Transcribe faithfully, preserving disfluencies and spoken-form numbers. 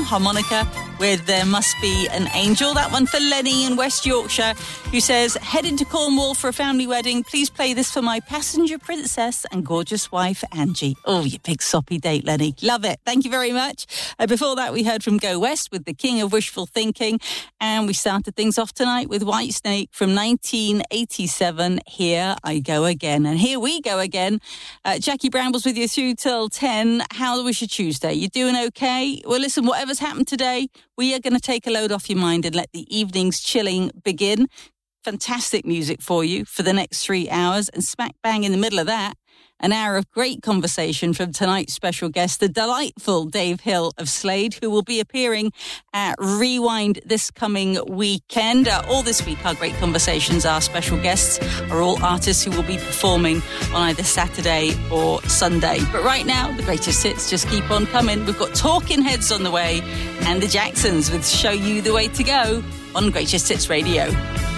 harmonica with There Must Be an Angel. That one for Lenny in West Yorkshire, who says, heading to Cornwall for a family wedding. Please play this for my passenger princess and gorgeous wife, Angie. Oh, you big soppy date, Lenny. Love it. Thank you very much. Uh, before that, we heard from Go West with The King of Wishful Thinking. And we started things off tonight with Whitesnake from nineteen eighty-seven. Here I Go Again. And here we go again. Uh, Jackie Brambles with you through till ten. How was your Tuesday? You doing okay? Well, listen, whatever's happened today, we are going to take a load off your mind and let the evening's chilling begin. Fantastic music for you for the next three hours. And smack bang in the middle of that, an hour of great conversation from tonight's special guest, the delightful Dave Hill of Slade, who will be appearing at Rewind this coming weekend. Uh, all this week, our great conversations, our special guests are all artists who will be performing on either Saturday or Sunday. But right now, the greatest hits just keep on coming. We've got Talking Heads on the way and the Jacksons with Show You the Way to Go on Greatest Hits Radio.